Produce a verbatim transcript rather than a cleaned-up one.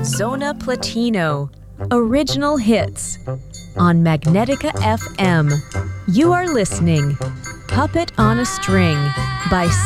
Zona Platino, original hits on Magnetica F M. You are listening Puppet on a String by